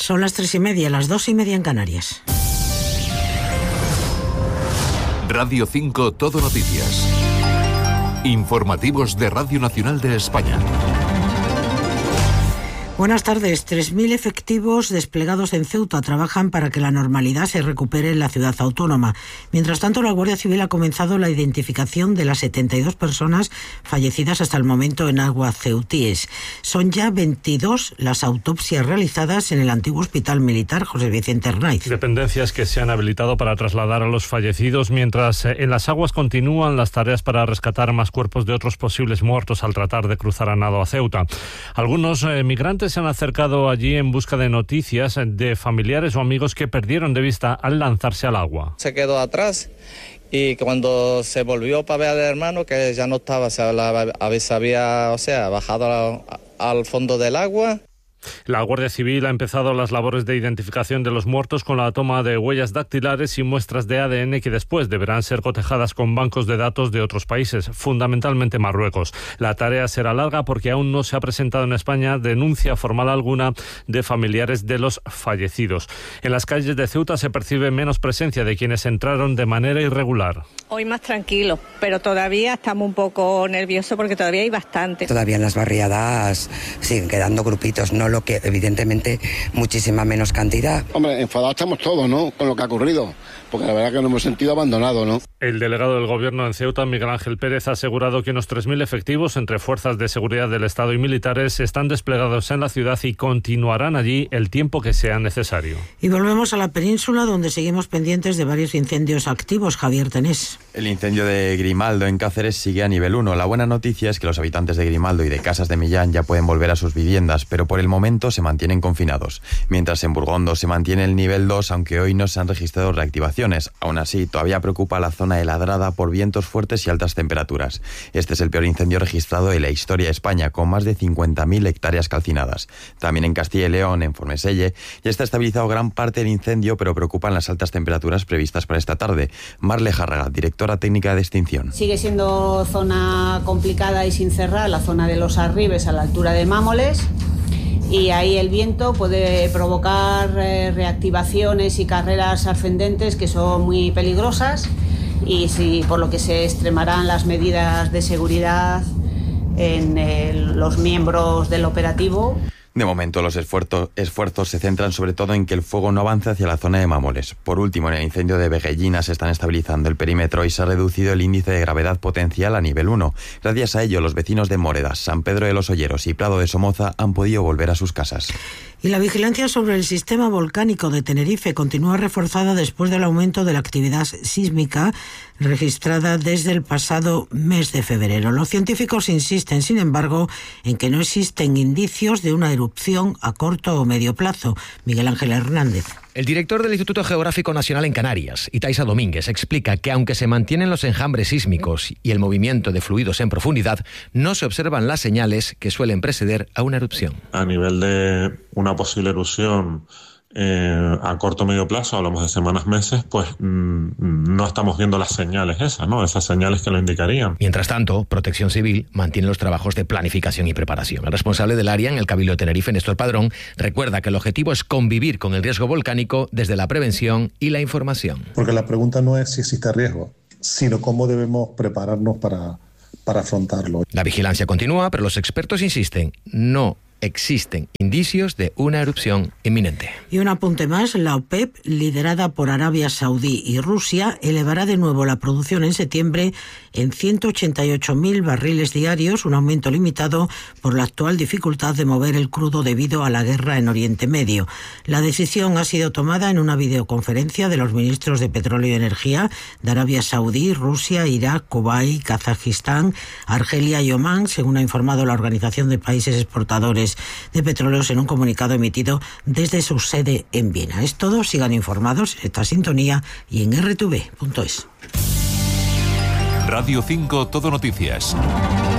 Son las 3:30, las 2:30 en Canarias. Radio 5 Todo Noticias. Informativos de Radio Nacional de España. Buenas tardes. 3.000 efectivos desplegados en Ceuta trabajan para que la normalidad se recupere en la ciudad autónoma. Mientras tanto, la Guardia Civil ha comenzado la identificación de las 72 personas fallecidas hasta el momento en aguas ceutíes. Son ya 22 las autopsias realizadas en el antiguo Hospital Militar José Vicente Arnaiz. Dependencias que se han habilitado para trasladar a los fallecidos, mientras en las aguas continúan las tareas para rescatar más cuerpos de otros posibles muertos al tratar de cruzar a nado a Ceuta. Algunos migrantes se han acercado allí en busca de noticias de familiares o amigos que perdieron de vista al lanzarse al agua. Se quedó atrás y cuando se volvió para ver al hermano, que ya no estaba, se había bajado al fondo del agua. La Guardia Civil ha empezado las labores de identificación de los muertos con la toma de huellas dactilares y muestras de ADN que después deberán ser cotejadas con bancos de datos de otros países, fundamentalmente Marruecos. La tarea será larga porque aún no se ha presentado en España denuncia formal alguna de familiares de los fallecidos. En las calles de Ceuta se percibe menos presencia de quienes entraron de manera irregular. Hoy más tranquilo, pero todavía estamos un poco nerviosos porque todavía hay bastante. Todavía en las barriadas siguen quedando grupitos, no lo que evidentemente muchísima menos cantidad. Hombre, enfadados estamos todos, ¿no?, con lo que ha ocurrido, porque la verdad que nos hemos sentido abandonados, ¿no? El delegado del Gobierno en Ceuta, Miguel Ángel Pérez, ha asegurado que unos 3.000 efectivos entre fuerzas de seguridad del Estado y militares están desplegados en la ciudad y continuarán allí el tiempo que sea necesario. Y volvemos a la península, donde seguimos pendientes de varios incendios activos. Javier Tenés. El incendio de Grimaldo en Cáceres sigue a nivel 1. La buena noticia es que los habitantes de Grimaldo y de Casas de Millán ya pueden volver a sus viviendas, pero por el momento se mantienen confinados. Mientras en Burgondo se mantiene el nivel 2, aunque hoy no se han registrado reactivaciones. Aún así, todavía preocupa la zona heladrada por vientos fuertes y altas temperaturas. Este es el peor incendio registrado en la historia de España, con más de 50.000 hectáreas calcinadas. También en Castilla y León, en Formeselle, ya está estabilizado gran parte del incendio, pero preocupan las altas temperaturas previstas para esta tarde. Marle Járraga, directora técnica de extinción. Sigue siendo zona complicada y sin cerrar, la zona de los Arribes a la altura de Mámoles. Y ahí el viento puede provocar reactivaciones y carreras ascendentes que son muy peligrosas y por lo que se extremarán las medidas de seguridad en los miembros del operativo. De momento, los esfuerzos se centran sobre todo en que el fuego no avance hacia la zona de Mámoles. Por último, en el incendio de Vegellina se están estabilizando el perímetro y se ha reducido el índice de gravedad potencial a nivel 1. Gracias a ello, los vecinos de Móredas, San Pedro de los Olleros y Prado de Somoza han podido volver a sus casas. Y la vigilancia sobre el sistema volcánico de Tenerife continúa reforzada después del aumento de la actividad sísmica registrada desde el pasado mes de febrero. Los científicos insisten, sin embargo, en que no existen indicios de una erupción a corto o medio plazo. Miguel Ángel Hernández. El director del Instituto Geográfico Nacional en Canarias, Itaisa Domínguez, explica que aunque se mantienen los enjambres sísmicos y el movimiento de fluidos en profundidad, no se observan las señales que suelen preceder a una erupción. A nivel de una posible erupción a corto o medio plazo, hablamos de semanas, meses, pues no estamos viendo las señales esas, ¿no? Esas señales que lo indicarían. Mientras tanto, Protección Civil mantiene los trabajos de planificación y preparación. El responsable del área en el Cabildo de Tenerife, Néstor Padrón, recuerda que el objetivo es convivir con el riesgo volcánico desde la prevención y la información. Porque la pregunta no es si existe riesgo, sino cómo debemos prepararnos para afrontarlo. La vigilancia continúa, pero los expertos insisten, no existen indicios de una erupción inminente. Y un apunte más, la OPEP, liderada por Arabia Saudí y Rusia, elevará de nuevo la producción en septiembre en 188.000 barriles diarios, un aumento limitado por la actual dificultad de mover el crudo debido a la guerra en Oriente Medio. La decisión ha sido tomada en una videoconferencia de los ministros de Petróleo y Energía de Arabia Saudí, Rusia, Irak, Kuwait, Kazajistán, Argelia y Omán, según ha informado la Organización de Países Exportadores de Petróleos en un comunicado emitido desde su sede en Viena. Es todo, sigan informados en esta sintonía y en rtv.es. Radio 5 Todo Noticias.